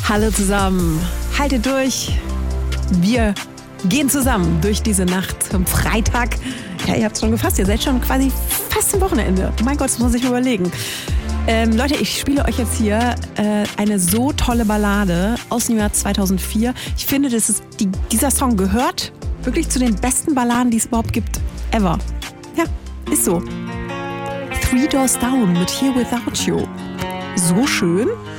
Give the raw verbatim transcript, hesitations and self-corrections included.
Hallo zusammen, haltet durch. Wir gehen zusammen durch diese Nacht am Freitag. Ja, ihr habt es schon gefasst, ihr seid schon quasi fast am Wochenende. Mein Gott, das muss ich mir überlegen. Ähm, Leute, ich spiele euch jetzt hier äh, eine so tolle Ballade aus dem Jahr zweitausendvier. Ich finde, das ist die, dieser Song gehört wirklich zu den besten Balladen, die es überhaupt gibt. Ever. Ja, ist so. Three Doors Down mit Here Without You. So schön.